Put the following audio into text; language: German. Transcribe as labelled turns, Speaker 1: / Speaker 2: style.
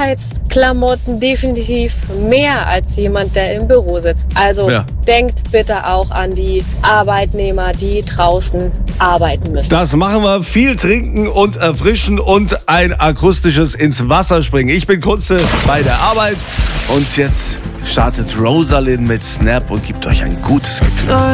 Speaker 1: Sicherheitsklamotten definitiv mehr als jemand, der im Büro sitzt. Also denkt bitte auch an die Arbeitnehmer, die draußen arbeiten müssen.
Speaker 2: Das machen wir. Viel trinken und erfrischen und ein akustisches ins Wasser springen. Ich bin Kunze bei der Arbeit und jetzt startet Rosalind mit Snap und gibt euch ein gutes Gefühl.